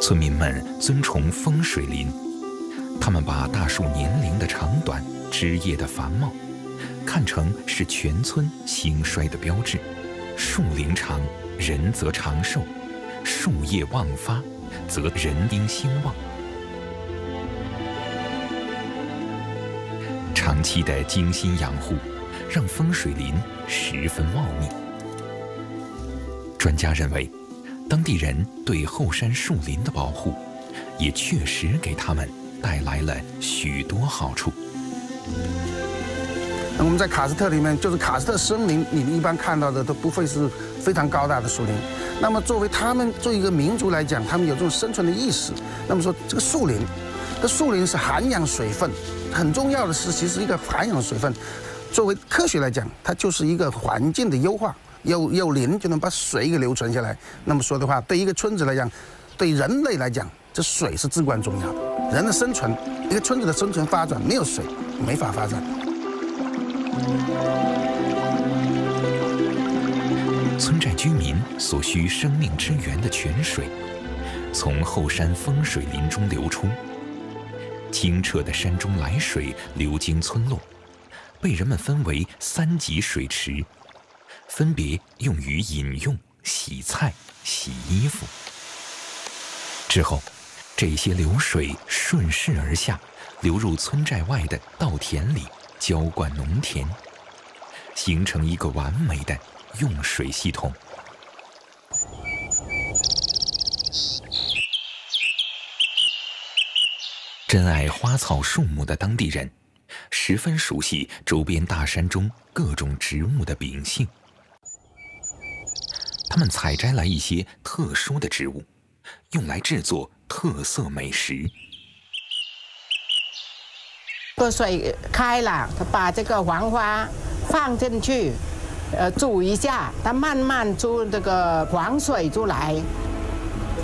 村民们尊崇风水林，他们把大树年龄的长短、枝叶的繁茂看成是全村兴衰的标志。树龄长，人则长寿；树叶旺发，则人丁兴旺。长期的精心养护，让风水林十分茂密。专家认为，当地人对后山树林的保护，也确实给他们带来了许多好处。 我们在喀斯特里面，就是喀斯特森林，你一般看到的都不会是非常高大的树林。那么作为一个民族来讲，他们有这种生存的意识。那么说这个树林，是涵养水分，很重要的是其实一个涵养水分。作为科学来讲，它就是一个环境的优化，有林就能把水给留存下来。那么说的话，对一个村子来讲，对人类来讲，这水是至关重要的。人的生存，一个村子的生存发展，没有水没法发展。 村寨居民所需生命之源的泉水，从后山风水林中流出。清澈的山中来水流经村落，被人们分为3级水池，分别用于饮用、洗菜、洗衣服。之后，这些流水顺势而下，流入村寨外的稻田里，浇灌农田，形成一个完美的用水系统。珍爱花草树木的当地人，十分熟悉周边大山中各种植物的秉性。他们采摘来一些特殊的植物，用来制作特色美食。 水开了，他把这个黄花放进去，煮一下，它慢慢出这个黄水出来，